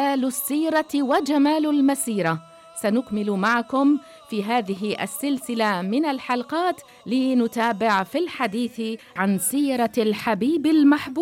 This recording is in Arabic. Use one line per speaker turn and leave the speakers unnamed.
جمال السيرة وجمال المسيرة. سنكمل معكم في هذه السلسلة من الحلقات لنتابع في الحديث عن سيرة الحبيب المحبوب